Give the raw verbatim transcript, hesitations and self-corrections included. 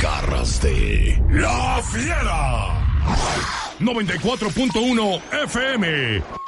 garras de La Fiera. noventa y cuatro punto uno F M.